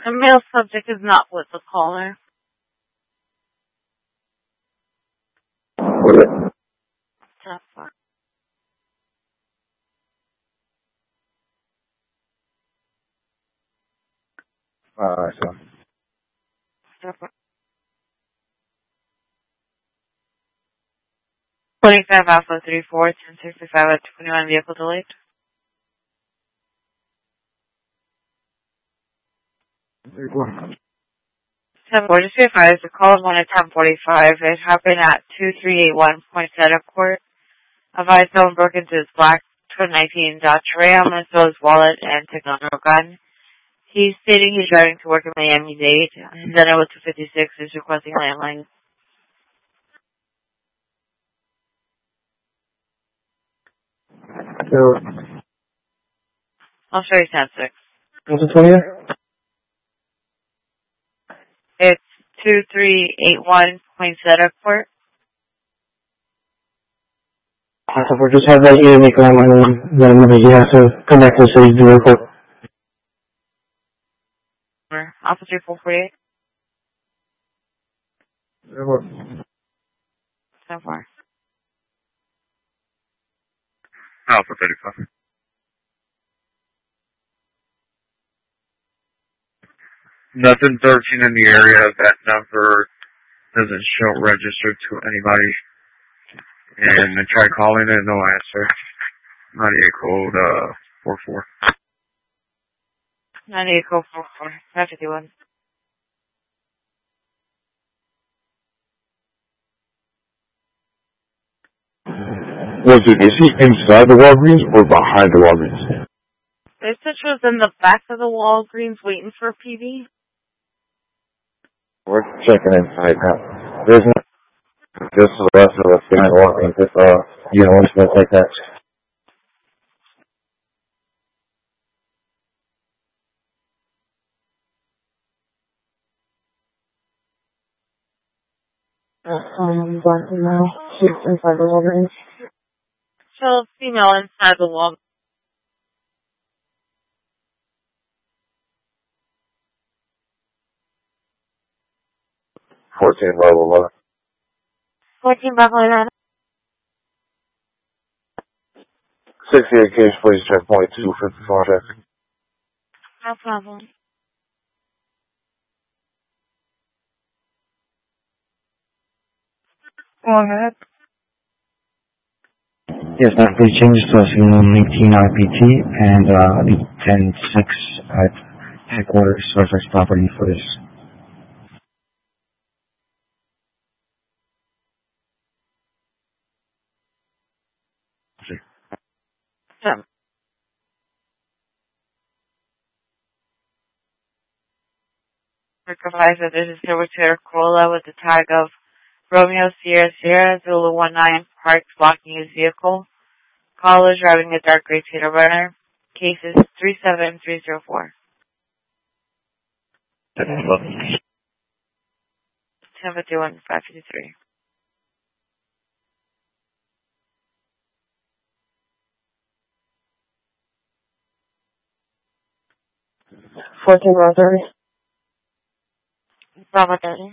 The male subject is not with the caller. That's fine. So. 25 Alpha 34, 1065 at 21 vehicle delayed. 10-4, just be advised, the call is 1 at 10:45. It happened at 2381 Poinsettia Court. Advised someone broke into his black 2019 Dodge Ram and stole his wallet and took another gun. He's stating he's driving to work in Miami-Dade. His NO 256 is requesting landline. So, I'll show you 10-6. what's the 20 year? It's 2381 Poinsettia Court. So we're just have that unique landline, then you have to connect the city to the report. Alpha 3448. So far. Alpha 35. Nothing searching in the area. That number doesn't show registered to anybody. And I tried calling it, no answer. 98 code 44. 98 code 44. 551. Is he inside the Walgreens or behind the Walgreens? This bitch was in the back of the Walgreens waiting for PB. We're checking inside now. There's no, just the rest of us behind the Walgreens if, you know, we're supposed to take that. She's inside the Walgreens. So, female inside the Walgreens. 14 level 11. 14 Bravo 11. 68 case, please check point 254 traffic. No problem. Go ahead. Yes, ma'am. Please change to a single 19 RPT and the 10-6 at headquarters Surface Property for this. Advise that there's a silver Toyota Corolla with the tag of Romeo Sierra Sierra Zulu 19 parked blocking his vehicle. Caller driving a dark gray Toyota Runner. Case is 37304. 1051 553. 14 Bravo 30. Bravo 30.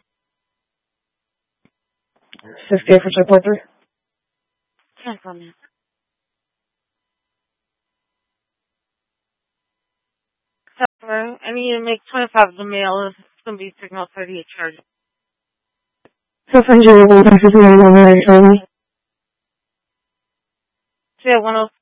68 for checkpoint 3. Cancel me. So, I need to make 25 of the mail. It's going to be signal 38 charge. So, send you a 153 Yeah, 103.